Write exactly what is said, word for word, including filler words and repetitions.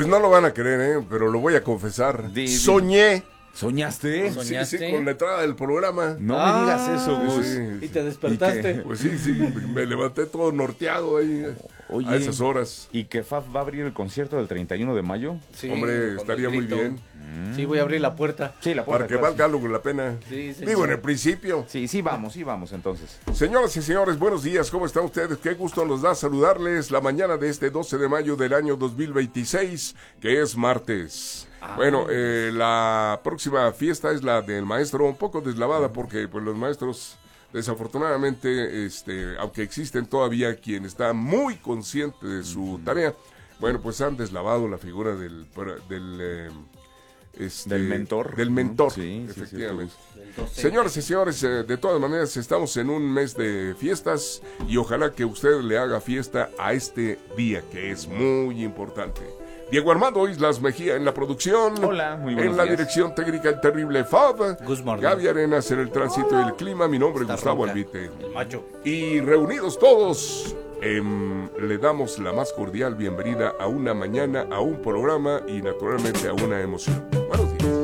Pues no lo van a creer, ¿eh? Pero lo voy a confesar. Di, di. Soñé. ¿Soñaste? Soñaste. Sí, sí, con la entrada del programa. No Ah, me digas eso, Gus. Sí, Y sí. te despertaste. ¿Y qué? Pues sí, sí, me levanté todo norteado ahí Oye, a esas horas. ¿Y que Faf va a abrir el concierto del treinta y uno de mayo? Sí, Hombre, con estaría el muy grito. bien. Sí, voy a abrir la puerta. Sí, la Para puerta. que claro, valga algo la pena. Sí, señor. Digo, en el principio. Sí, sí, vamos, sí, vamos, entonces. Señoras y señores, buenos días, ¿cómo están ustedes? Qué gusto nos da saludarles la mañana de este doce de mayo del año dos mil veintiséis, que es martes. Ah, Bueno, eh, la próxima fiesta es la del maestro, un poco deslavada porque pues los maestros, desafortunadamente, este, aunque existen todavía quien está muy consciente de su tarea, bueno, pues han deslavado la figura del... del eh, Este, Del mentor. Del mentor, Sí, sí, efectivamente. Del doce. Señoras y señores, eh, de todas maneras estamos en un mes de fiestas y ojalá que usted le haga fiesta a este día que es muy importante. Diego Armando Islas Mejía en la producción. Hola, muy buenos En la días. dirección técnica el terrible Fab. Gus Morgan. Gaby Arenas en el tránsito y el clima. Mi nombre es Está Gustavo ronca. Albite. El macho. Y reunidos todos, em, le damos la más cordial bienvenida a una mañana, a un programa y naturalmente a una emoción. Buenos días.